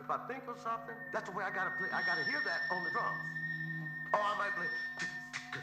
if I think of something, that's the way I gotta play. I gotta hear that on the drums. Or I might play.